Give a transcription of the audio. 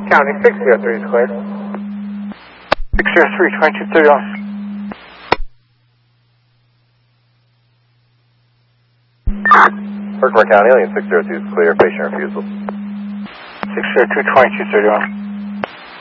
County 603 is cleared. 603, 2231. Herkimer County, Alien 602 is clear. Patient refusal. 602, 2231.